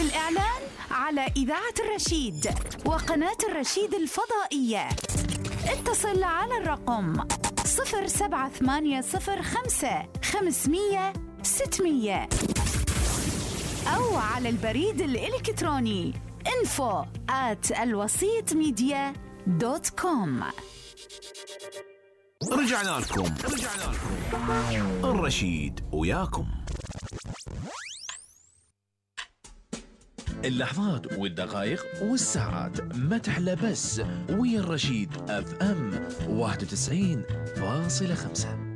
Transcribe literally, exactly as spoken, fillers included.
الإعلان على إذاعة الرشيد وقناة الرشيد الفضائية. اتصل على الرقم صفر سبعة ثمانية صفر خمسة خمسمية ستمية أو على البريد الإلكتروني info at الوسيط ميديا دوت كوم. رجعنا لكم رجعنا لكم الرشيد وياكم. اللحظات والدقائق والساعات ما تحلى بس ويا الرشيد اف ام واحد وتسعين فاصلة خمسة.